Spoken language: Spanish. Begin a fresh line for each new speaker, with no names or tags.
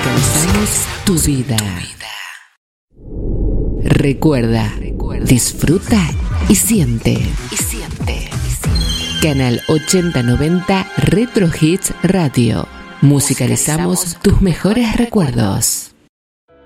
Musicalizamos tu vida. Recuerda, disfruta y siente. Canal 8090 Retro Hits Radio. Musicalizamos tus mejores recuerdos.